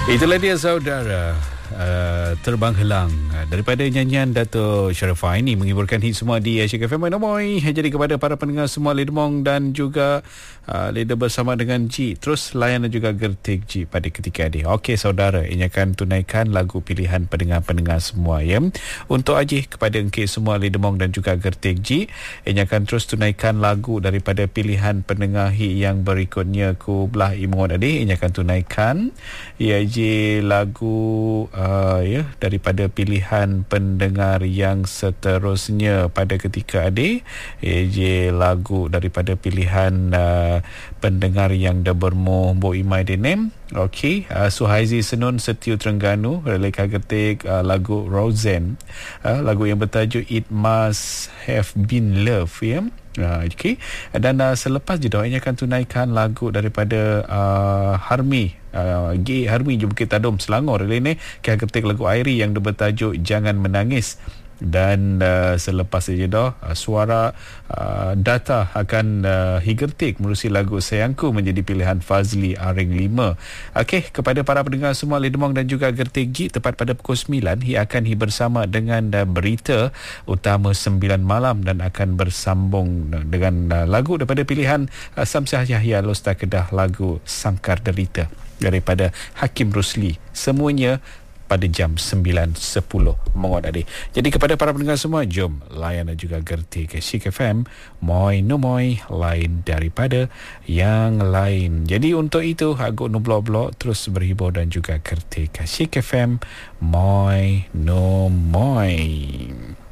Itulah dia saudara, Terbang Helang daripada nyanyian Dato' Sharifah ini menghiburkan hit semua di Asyik FM Moy. Jadi kepada para pendengar semua Lidemong dan juga Lider bersama dengan Ji, terus layan dan juga gertik Ji pada ketika ini. Okey saudara, ini akan tunaikan lagu pilihan pendengar-pendengar semua ya. Untuk Ajih kepada engkau semua Lidemong dan juga gertik Ji, ini akan terus tunaikan lagu daripada pilihan pendengar hit yang berikutnya ku belah imon tadi. Ini akan tunaikan ya Ji lagu daripada pilihan pendengar yang seterusnya pada ketika adik lagu daripada pilihan pendengar yang dah bermoh Bo Imai Denem. Okey, Suhaizi Senun Setiu Terengganu Releka Getik lagu Rosen, lagu yang bertajuk It Must Have Been Love ya. Okay. Dan selepas je doanya akan tunaikan lagu daripada Harmi G. Harmi Jum Bukit Tadum Selangor ini kita ketik lagu Airi yang bertajuk Jangan Menangis. Dan selepas saja dah suara data akan higertik menerusi lagu Sayangku menjadi pilihan Fazli Aring 5. Okey, kepada para pendengar semua Lidemong dan juga Gertik G, tepat pada pukul 9 ia akan bersama dengan berita utama 9 malam dan akan bersambung dengan lagu daripada pilihan Samsiah Yahya Losta Kedah, lagu Sangkar Derita daripada Hakim Rusli. Semuanya pada jam 9.10 mengot adik. Jadi kepada para pendengar semua, jom layan dan juga gerti ke Asyik FM Moy no Moy, lain daripada yang lain. Jadi untuk itu aku no blog terus berhibur dan juga gerti ke Asyik FM Moy no Moy.